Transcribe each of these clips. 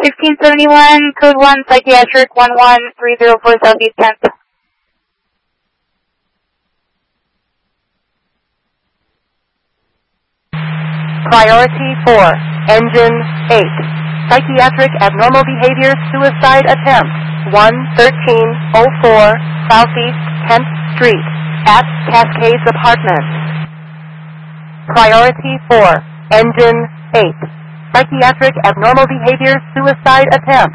1671, code 1, psychiatric 11304 Southeast 10th. Priority 4, engine 8. Psychiatric abnormal behavior suicide attempt 11304 Southeast 10th Street at Cascades Apartments. Priority 4, engine 8. Psychiatric abnormal behavior suicide attempt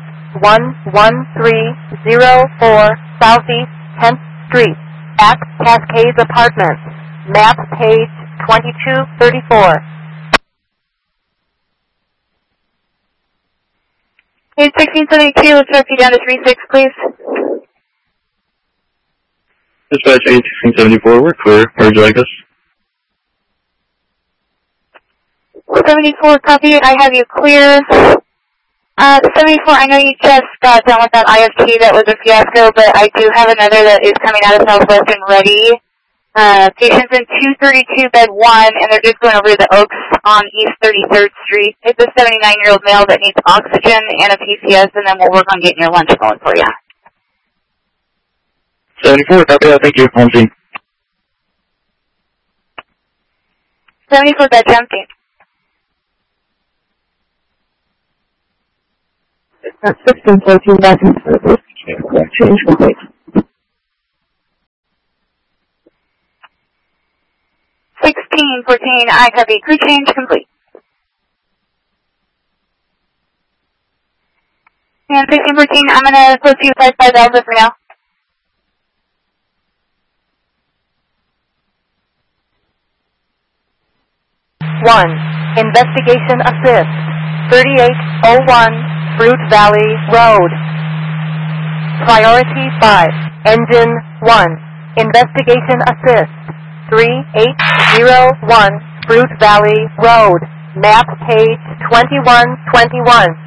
11304 Southeast 10th Street at Cascades Apartments. Map page 2234. Page 1672, let's direct you down to 36, please. Dispatch 1674, we're clear. Where would you like us? 74, copy. I have you clear. 74, I know you just got done with that IFT. That was a fiasco, but I do have another that is coming out of Southwest and ready. Patient's in 232, bed 1, and they're just going over to the Oaks on East 33rd Street. It's a 79-year-old male that needs oxygen and a PCS, and then we'll work on getting your lunch going for you. 74, copy that. Thank you. Home scene. 74, bed empty. That's 1614 back in service. Change complete. 1614, I have a crew change complete. And 1614, I'm going to post you 55 Alpha for now. One, investigation assist, 3801 Fruit Valley Road. Priority 5, engine 1, investigation assist, 3801 Fruit Valley Road. Map page 2121.